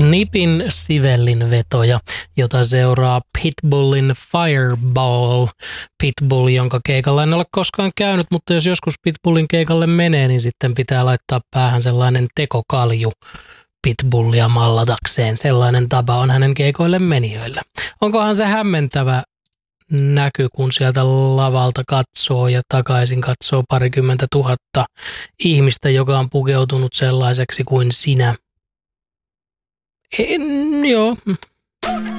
Nipin Sivellin vetoja, jota seuraa Pitbullin Fireball. Pitbull, jonka keikalla en ole koskaan käynyt, mutta jos joskus Pitbullin keikalle menee, niin sitten pitää laittaa päähän sellainen tekokalju Pitbullia mallatakseen. Sellainen tapa on hänen keikoille menijöillä. Onkohan se hämmentävä näky, kun sieltä lavalta katsoo ja takaisin katsoo 20 000 ihmistä, joka on pukeutunut sellaiseksi kuin sinä. Joo.